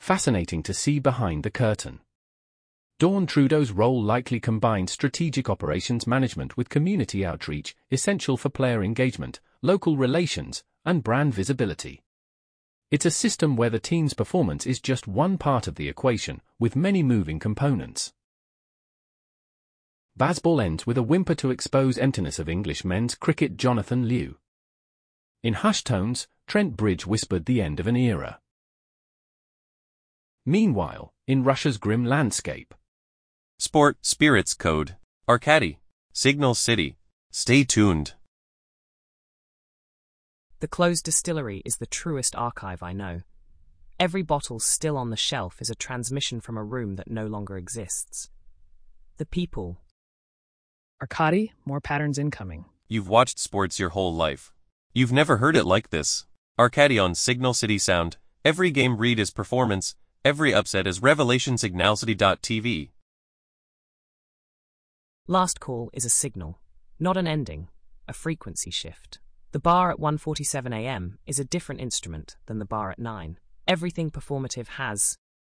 Fascinating to see behind the curtain. Dawn Trudeau's role likely combined strategic operations management with community outreach, essential for player engagement, local relations, and brand visibility. It's a system where the team's performance is just one part of the equation, with many moving components. Bazball ends with a whimper to expose emptiness of English men's cricket. Jonathan Liew. In hushed tones, Trent Bridge whispered the end of an era. Meanwhile, in Russia's grim landscape. Sport, Spirits Code, Arcady, Signal City. Stay tuned. The closed distillery is the truest archive I know. Every bottle still on the shelf is a transmission from a room that no longer exists. The people. Arcady, more patterns incoming. You've watched sports your whole life. You've never heard it like this. Arcady on Signal City Sound. Every game read is performance. Every upset is revelation. Signalcity.tv. Last call is a signal, not an ending, a frequency shift. The bar at 1:47 a.m. is a different instrument than the bar at 9. Everything performative has